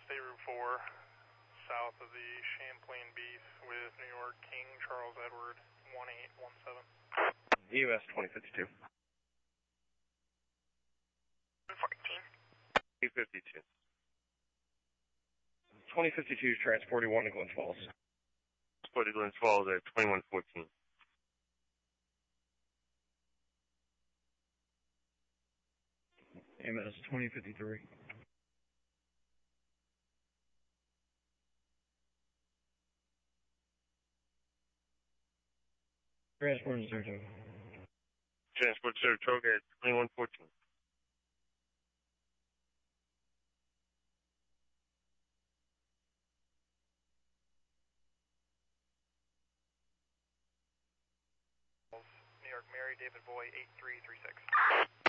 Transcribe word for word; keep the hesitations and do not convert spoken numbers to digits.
State Route four, south of the Champlain Beef with New York King Charles Edward one eight one seven. U S twenty fifty-two. fourteen. eight fifty-two. twenty fifty-two is transporting one to Glens Falls. Transported to Glens Falls at twenty-one fourteen. A M S twenty fifty-three. Transport to Saratoga. Transport to Saratoga at twenty-one fourteen. New York Mary David Boy eight three three six.